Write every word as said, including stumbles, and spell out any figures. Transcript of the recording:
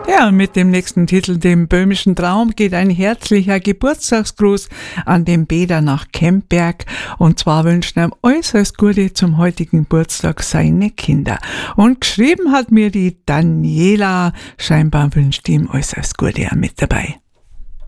Ja, und mit dem nächsten Titel, dem Böhmischen Traum, geht ein herzlicher Geburtstagsgruß an den Beder nach Kempberg. Und zwar wünschen ihm äußerst Gute zum heutigen Geburtstag seine Kinder. Und geschrieben hat mir die Daniela, scheinbar wünscht ihm äußerst Gute mit dabei.